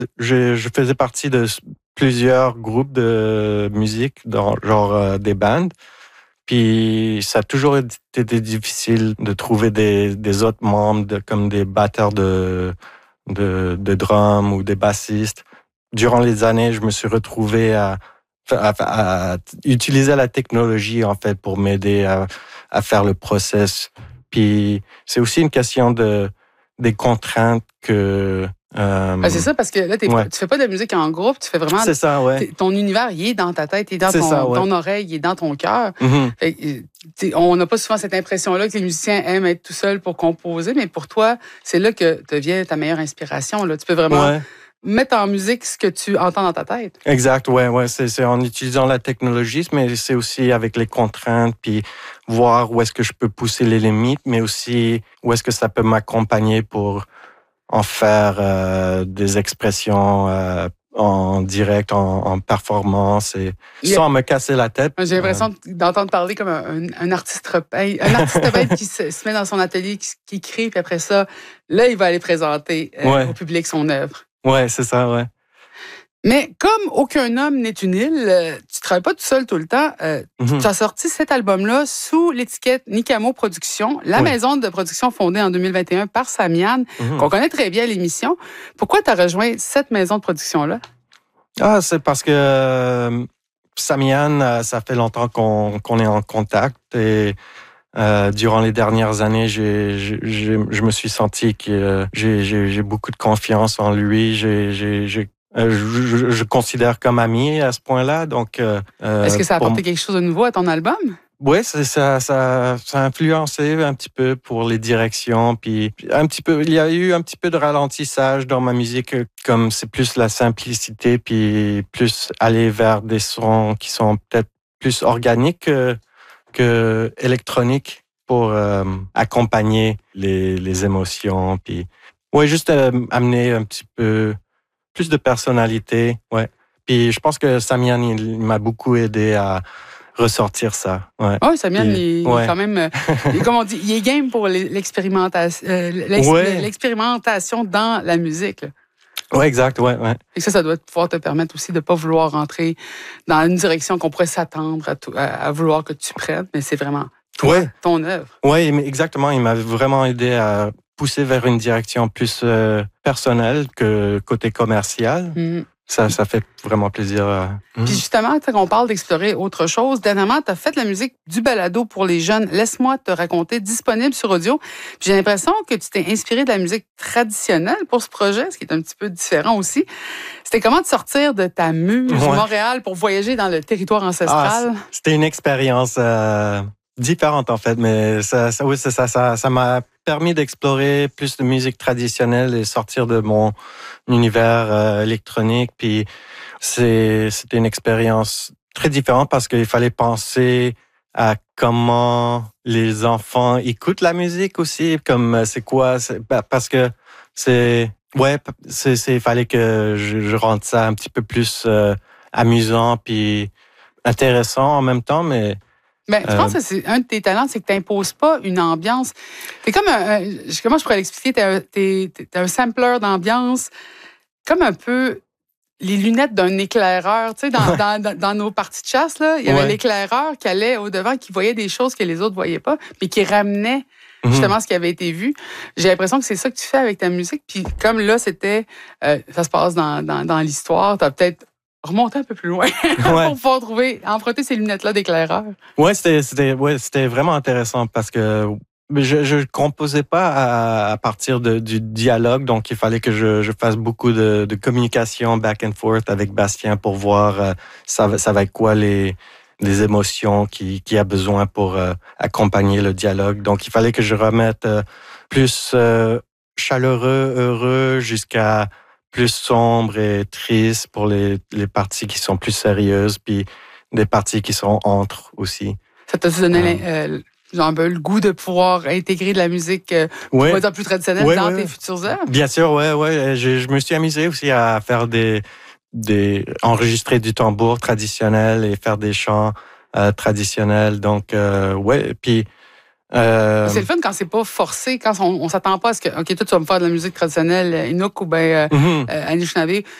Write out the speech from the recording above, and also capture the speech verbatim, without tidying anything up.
Je, je faisais partie de plusieurs groupes de musique, dans, genre euh, des bandes. Puis ça a toujours été difficile de trouver des, des autres membres, de, comme des batteurs de, de, de drum ou des bassistes. Durant les années, je me suis retrouvé à, à, à utiliser la technologie, en fait, pour m'aider à, à faire le process. Puis c'est aussi une question de, des contraintes que... Euh, ah, c'est ça, parce que là, ouais. tu fais pas de musique en groupe, tu fais vraiment... C'est ça, ouais. Ton univers, il est dans ta tête, il est dans ton, ça, ouais. ton oreille, il est dans ton cœur. Mm-hmm. On n'a pas souvent cette impression-là que les musiciens aiment être tout seuls pour composer, mais pour toi, c'est là que devient ta meilleure inspiration. Là. Tu peux vraiment... Ouais. mettre en musique ce que tu entends dans ta tête. Exact, ouais, ouais. C'est, c'est en utilisant la technologie, mais c'est aussi avec les contraintes, puis voir où est-ce que je peux pousser les limites, mais aussi où est-ce que ça peut m'accompagner pour en faire euh, des expressions euh, en direct, en, en performance, et yeah. sans me casser la tête. J'ai l'impression euh... d'entendre parler comme un, un artiste peintre, un artiste peintre qui se, se met dans son atelier, qui, qui crée, puis après ça, là, il va aller présenter euh, ouais. au public son œuvre. Ouais, c'est ça, ouais. Mais comme aucun homme n'est une île, euh, tu ne travailles pas tout seul tout le temps. Euh, mm-hmm. Tu as sorti cet album-là sous l'étiquette Nicamo Productions, la oui. maison de production fondée en deux mille vingt et un par Samian, mm-hmm. qu'on connaît très bien à l'émission. Pourquoi tu as rejoint cette maison de production-là? Ah, c'est parce que euh, Samian, euh, ça fait longtemps qu'on, qu'on est en contact et euh, durant les dernières années, j'ai, j'ai, j'ai, je me suis senti que euh, j'ai, j'ai, j'ai beaucoup de confiance en lui. J'ai, j'ai, j'ai Euh, je, je, je considère comme ami à ce point-là, donc... Euh, Est-ce que ça a apporté pour... quelque chose de nouveau à ton album? Oui, ça, ça, ça, ça a influencé un petit peu pour les directions, puis un petit peu, il y a eu un petit peu de ralentissage dans ma musique, comme c'est plus la simplicité, puis plus aller vers des sons qui sont peut-être plus organiques que, que électroniques pour euh, accompagner les, les émotions, puis... Oui, juste euh, amener un petit peu... plus de personnalité, ouais. Puis je pense que Samian, il, il m'a beaucoup aidé à ressortir ça. Ouais. Oh, Samian, Puis, il, ouais. il est quand même, il, comme on dit, il est game pour l'expérimentation, euh, l'ex, ouais. l'expérimentation dans la musique. Oui, exact, ouais, ouais. Et ça, ça doit pouvoir te permettre aussi de ne pas vouloir rentrer dans une direction qu'on pourrait s'attendre à, tout, à, à vouloir que tu prennes, mais c'est vraiment toi, ouais. ton œuvre. Oui, exactement. Il m'a vraiment aidé à pousser vers une direction plus euh, personnelle que côté commercial. Mm. Ça, ça fait vraiment plaisir. Euh... Puis justement, on parle d'explorer autre chose. Dernièrement, tu as fait la musique du balado pour les jeunes. Laisse-moi te raconter, disponible sur audio. Puis j'ai l'impression que tu t'es inspiré de la musique traditionnelle pour ce projet, ce qui est un petit peu différent aussi. C'était comment de sortir de ta muse ouais. Montréal pour voyager dans le territoire ancestral? Ah, c'était une expérience euh, différente en fait, mais ça, ça, oui, ça, ça, ça, ça m'a permis d'explorer plus de musique traditionnelle et sortir de mon univers euh, électronique. Puis c'est, c'était une expérience très différente parce qu'il fallait penser à comment les enfants écoutent la musique aussi, comme c'est quoi, c'est, parce que c'est, ouais, c'est, c'est, il fallait que je, je rende ça un petit peu plus euh, amusant puis intéressant en même temps, mais Ben, je pense que c'est un de tes talents, c'est que tu n'imposes pas une ambiance. T'es comme un, un, comment je pourrais l'expliquer? T'es un, t'es, t'es un sampler d'ambiance, comme un peu les lunettes d'un éclaireur. Tu sais, dans, dans, dans, dans nos parties de chasse, là, il y avait ouais. l'éclaireur qui allait au-devant, qui voyait des choses que les autres ne voyaient pas, mais qui ramenait justement mm-hmm. ce qui avait été vu. J'ai l'impression que c'est ça que tu fais avec ta musique. Puis comme là, c'était, euh, ça se passe dans, dans, dans l'histoire, tu as peut-être remonter un peu plus loin ouais. pour pouvoir trouver, emprunter ces lunettes-là d'éclaireur. Oui, c'était, c'était, ouais, c'était vraiment intéressant parce que je ne composais pas à, à partir de, du dialogue, donc il fallait que je, je fasse beaucoup de, de communication back and forth avec Bastien pour voir euh, ça, ça va être quoi les, les émotions qu'il qui a besoin pour euh, accompagner le dialogue. Donc il fallait que je remette euh, plus euh, chaleureux, heureux, jusqu'à plus sombre et triste pour les, les parties qui sont plus sérieuses, puis des parties qui sont entre aussi. Ça t'a donné euh, genre un peu le goût de pouvoir intégrer de la musique euh, ouais. plus traditionnelle ouais, dans ouais, tes ouais. futures œuvres? Bien sûr, oui. Ouais. Je, je me suis amusé aussi à faire des, des enregistrer du tambour traditionnel et faire des chants euh, traditionnels. Donc, euh, ouais. Puis, Euh, C'est le fun quand c'est pas forcé, quand on, on s'attend pas à ce que, OK, toi, tu vas me faire de la musique traditionnelle Inuk ou bien euh, mhm. euh, Anishinaabe.